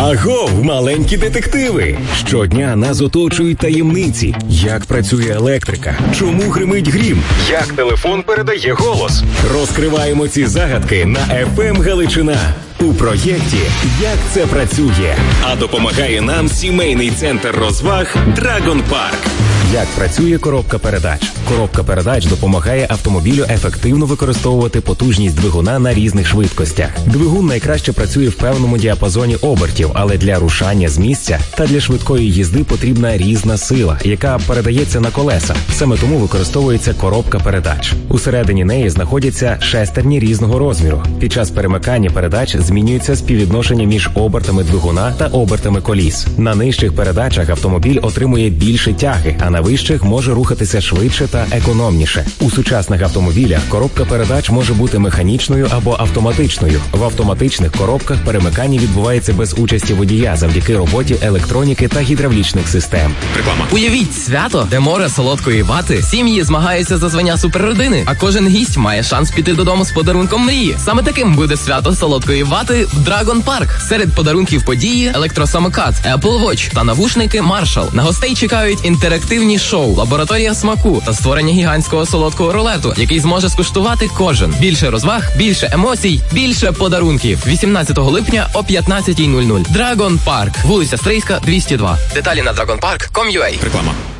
Агов, маленькі детективи! Щодня нас оточують таємниці. Як працює електрика? Чому гримить грім? Як телефон передає голос? Розкриваємо ці загадки на FM Галичина. У проєкті «Як це працює?» А допомагає нам сімейний центр розваг «Драгон Парк». Як працює коробка передач? Коробка передач допомагає автомобілю ефективно використовувати потужність двигуна на різних швидкостях. Двигун найкраще працює в певному діапазоні обертів, але для рушання з місця та для швидкої їзди потрібна різна сила, яка передається на колеса. Саме тому використовується коробка передач. Усередині неї знаходяться шестерні різного розміру. Під час перемикання передач змінюється співвідношення між обертами двигуна та обертами коліс. На нижчих передачах автомобіль отримує більше тяги, а на вищих може рухатися швидше та економніше. У сучасних автомобілях коробка передач може бути механічною або автоматичною. В автоматичних коробках перемикання відбувається без участі водія завдяки роботі електроніки та гідравлічних систем. Реклама. Уявіть свято, де море солодкої вати, сім'ї змагаються за звання суперродини, а кожен гість має шанс піти додому з подарунком мрії. Саме таким буде свято солодкої вати в Драгон Парк. Серед подарунків події електросамокат, Apple Watch та навушники Marshall. На гостей чекають інтерактивні шоу, лабораторія смаку та створення гігантського солодкого рулету, який зможе скуштувати кожен. Більше розваг, більше емоцій, більше подарунків. 18 липня о 15:00. Драгон Парк. Вулиця Стрийська, 202. Деталі на dragonpark.com.ua. Реклама.